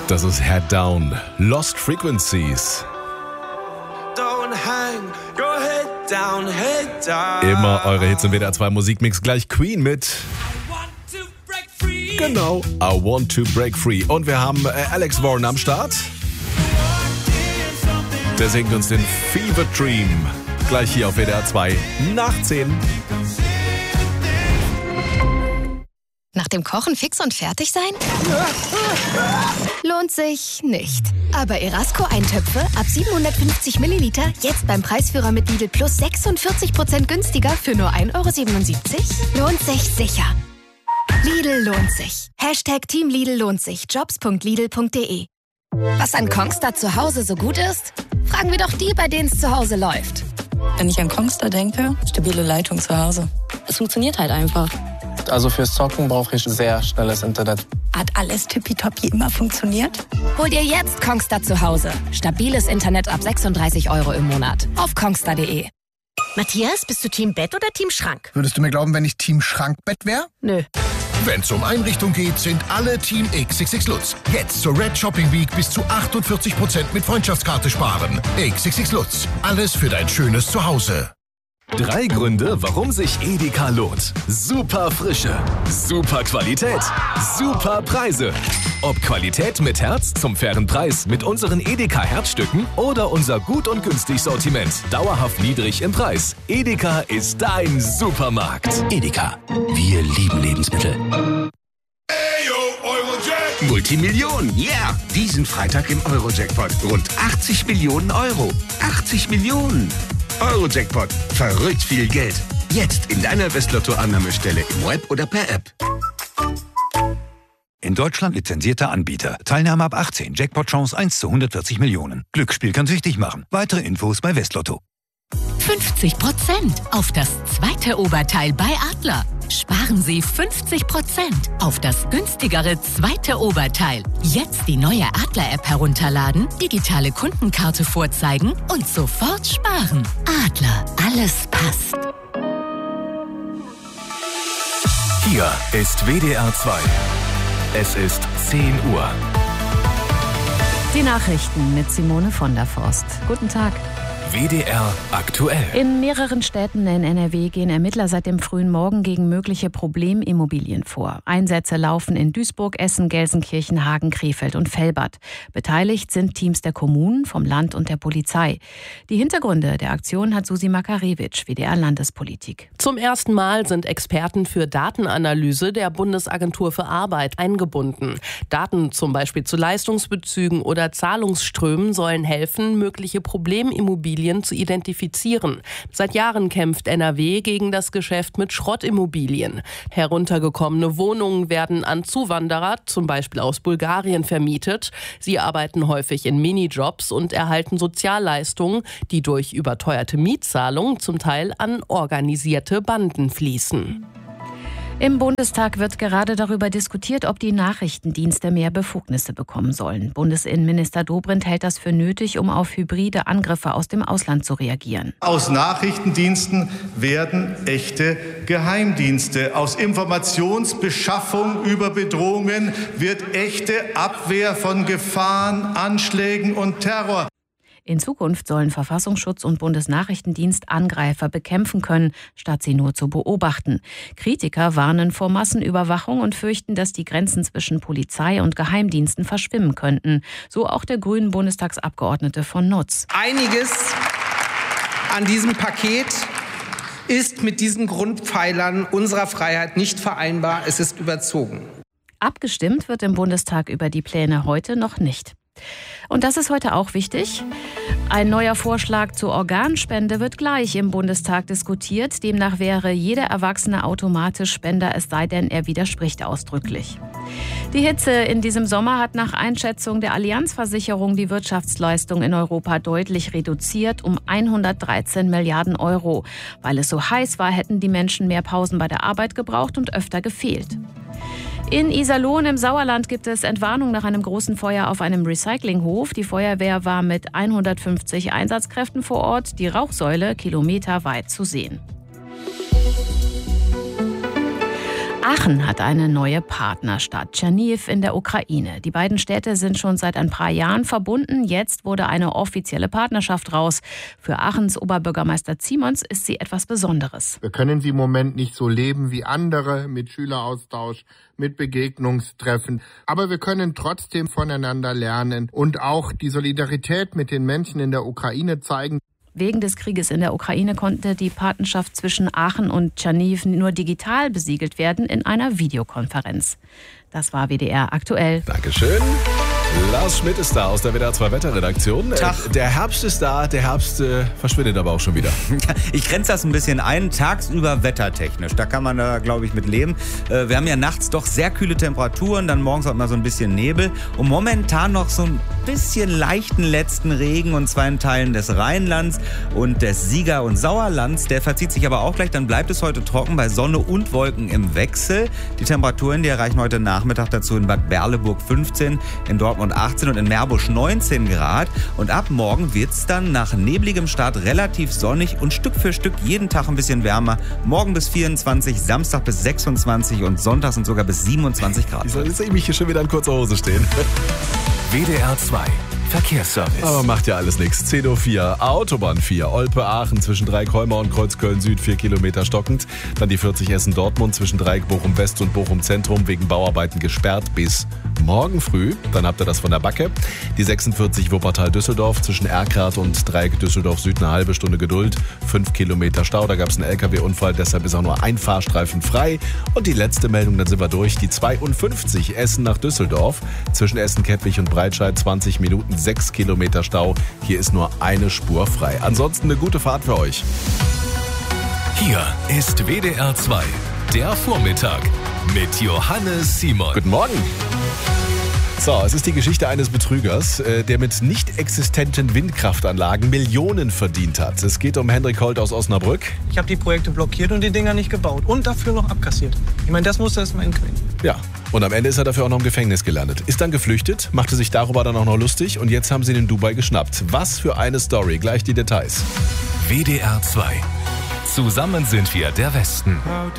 Das ist Head Down, Lost Frequencies. Don't hang your head down, head down. Immer eure Hits im WDR 2 Musikmix. Gleich Queen mit Genau, I Want to Break Free. Und wir haben Alex Warren am Start. Der singt uns den Fever Dream. Gleich hier auf WDR 2 nach 10. Nach dem Kochen fix und fertig sein? Lohnt sich nicht. Aber Erasco-Eintöpfe ab 750 Milliliter jetzt beim Preisführer mit Lidl Plus 46% günstiger für nur 1,77 €? Lohnt sich sicher. Lidl lohnt sich. Hashtag Team Lidl lohnt sich. Jobs.lidl.de. Was an Kongstar zu Hause so gut ist? Fragen wir doch die, bei denen es zu Hause läuft. Wenn ich an Kongstar denke, stabile Leitung zu Hause. Es funktioniert halt einfach. Also fürs Zocken brauche ich sehr schnelles Internet. Hat alles tippitoppi immer funktioniert? Hol dir jetzt Kongstar zu Hause. Stabiles Internet ab 36 € im Monat. Auf kongstar.de. Matthias, bist du Team Bett oder Team Schrank? Würdest du mir glauben, wenn ich Team Schrankbett wäre? Nö. Wenn es um Einrichtung geht, sind alle Team XXX Lutz. Jetzt zur Red Shopping Week bis zu 48% mit Freundschaftskarte sparen. XXX Lutz. Alles für dein schönes Zuhause. 3 Gründe, warum sich Edeka lohnt. Super Frische, super Qualität, super Preise. Ob Qualität mit Herz zum fairen Preis mit unseren Edeka Herzstücken oder unser gut und günstig Sortiment, dauerhaft niedrig im Preis. Edeka ist dein Supermarkt. Edeka, wir lieben Lebensmittel. Multimillionen, yeah! Diesen Freitag im Euro-Jackpot. Rund 80 Millionen Euro. 80 Millionen! Euro-Jackpot. Verrückt viel Geld. Jetzt in deiner Westlotto-Annahmestelle im Web oder per App. In Deutschland lizenzierter Anbieter. Teilnahme ab 18. Jackpot-Chance 1 zu 140 Millionen. Glücksspiel kann süchtig machen. Weitere Infos bei Westlotto. 50% auf das zweite Oberteil bei Adler. Sparen Sie 50% auf das günstigere zweite Oberteil. Jetzt die neue Adler-App herunterladen, digitale Kundenkarte vorzeigen und sofort sparen. Adler, alles passt. Hier ist WDR 2. Es ist 10 Uhr. Die Nachrichten mit Simone von der Forst. Guten Tag. WDR aktuell. In mehreren Städten in NRW gehen Ermittler seit dem frühen Morgen gegen mögliche Problemimmobilien vor. Einsätze laufen in Duisburg, Essen, Gelsenkirchen, Hagen, Krefeld und Velbert. Beteiligt sind Teams der Kommunen, vom Land und der Polizei. Die Hintergründe der Aktion hat Susi Makarewitsch, WDR Landespolitik. Zum ersten Mal sind Experten für Datenanalyse der Bundesagentur für Arbeit eingebunden. Daten zum Beispiel zu Leistungsbezügen oder Zahlungsströmen sollen helfen, mögliche Problemimmobilien zu identifizieren. Seit Jahren kämpft NRW gegen das Geschäft mit Schrottimmobilien. Heruntergekommene Wohnungen werden an Zuwanderer, zum Beispiel aus Bulgarien, vermietet. Sie arbeiten häufig in Minijobs und erhalten Sozialleistungen, die durch überteuerte Mietzahlungen zum Teil an organisierte Banden fließen. Im Bundestag wird gerade darüber diskutiert, ob die Nachrichtendienste mehr Befugnisse bekommen sollen. Bundesinnenminister Dobrindt hält das für nötig, um auf hybride Angriffe aus dem Ausland zu reagieren. Aus Nachrichtendiensten werden echte Geheimdienste. Aus Informationsbeschaffung über Bedrohungen wird echte Abwehr von Gefahren, Anschlägen und Terror. In Zukunft sollen Verfassungsschutz und Bundesnachrichtendienst Angreifer bekämpfen können, statt sie nur zu beobachten. Kritiker warnen vor Massenüberwachung und fürchten, dass die Grenzen zwischen Polizei und Geheimdiensten verschwimmen könnten. So auch der grünen Bundestagsabgeordnete von Nutz. Einiges an diesem Paket ist mit diesen Grundpfeilern unserer Freiheit nicht vereinbar. Es ist überzogen. Abgestimmt wird im Bundestag über die Pläne heute noch nicht. Und das ist heute auch wichtig. Ein neuer Vorschlag zur Organspende wird gleich im Bundestag diskutiert. Demnach wäre jeder Erwachsene automatisch Spender, es sei denn, er widerspricht ausdrücklich. Die Hitze in diesem Sommer hat nach Einschätzung der Allianz-Versicherung die Wirtschaftsleistung in Europa deutlich reduziert, um 113 Milliarden Euro. Weil es so heiß war, hätten die Menschen mehr Pausen bei der Arbeit gebraucht und öfter gefehlt. In Iserlohn im Sauerland gibt es Entwarnung nach einem großen Feuer auf einem Recyclinghof. Die Feuerwehr war mit 150 Einsatzkräften vor Ort. Die Rauchsäule kilometerweit zu sehen. Aachen hat eine neue Partnerstadt, Tscherniw in der Ukraine. Die beiden Städte sind schon seit ein paar Jahren verbunden. Jetzt wurde eine offizielle Partnerschaft raus. Für Aachens Oberbürgermeister Ziemons ist sie etwas Besonderes. Wir können sie im Moment nicht so leben wie andere, mit Schüleraustausch, mit Begegnungstreffen. Aber wir können trotzdem voneinander lernen und auch die Solidarität mit den Menschen in der Ukraine zeigen. Wegen des Krieges in der Ukraine konnte die Partnerschaft zwischen Aachen und Tscherniw nur digital besiegelt werden in einer Videokonferenz. Das war WDR aktuell. Dankeschön. Lars Schmidt ist da aus der WDR 2 Wetterredaktion. Der Herbst ist da, der Herbst verschwindet aber auch schon wieder. Ich grenze das ein bisschen ein, tagsüber wettertechnisch. Da kann man da, glaube ich, mit leben. Wir haben ja nachts doch sehr kühle Temperaturen, dann morgens auch mal so ein bisschen Nebel. Und momentan noch so ein bisschen leichten letzten Regen, und zwar in Teilen des Rheinlands und des Sieger- und Sauerlands. Der verzieht sich aber auch gleich, dann bleibt es heute trocken bei Sonne und Wolken im Wechsel. Die Temperaturen, die erreichen heute Nachmittag dazu in Bad Berleburg 15, in Dortmund 18 und in Meerbusch 19 Grad. Und ab morgen wird es dann nach nebligem Start relativ sonnig und Stück für Stück jeden Tag ein bisschen wärmer. Morgen bis 24, Samstag bis 26 und Sonntag sind sogar bis 27 Grad. Ich soll jetzt mich hier schon wieder in kurzer Hose stehen. WDR 2 Verkehrsservice. Aber macht ja alles nichts. 10.04 Uhr, Autobahn 4, Olpe-Aachen zwischen Dreieck-Heumau und Kreuzköln-Süd 4 Kilometer stockend. Dann die 40 Essen-Dortmund zwischen Dreieck-Bochum-West und Bochum-Zentrum wegen Bauarbeiten gesperrt bis morgen früh. Dann habt ihr das von der Backe. Die 46 Wuppertal-Düsseldorf zwischen Erkrath und Dreieck-Düsseldorf-Süd eine halbe Stunde Geduld. 5 Kilometer Stau, da gab es einen LKW-Unfall, deshalb ist auch nur ein Fahrstreifen frei. Und die letzte Meldung, dann sind wir durch. Die 52 Essen nach Düsseldorf zwischen Essen-Kettwig und Breitscheid 20 Minuten, 6 Kilometer Stau. Hier ist nur eine Spur frei. Ansonsten eine gute Fahrt für euch. Hier ist WDR 2, der Vormittag mit Johannes Simon. Guten Morgen. So, es ist die Geschichte eines Betrügers, der mit nicht existenten Windkraftanlagen Millionen verdient hat. Es geht um Hendrik Holt aus Osnabrück. Ich habe die Projekte blockiert und die Dinger nicht gebaut und dafür noch abkassiert. Ich meine, das musste erst mal hinkriegen. Ja, und am Ende ist er dafür auch noch im Gefängnis gelandet. Ist dann geflüchtet, machte sich darüber dann auch noch lustig und jetzt haben sie ihn in Dubai geschnappt. Was für eine Story, gleich die Details. WDR 2. Zusammen sind wir der Westen.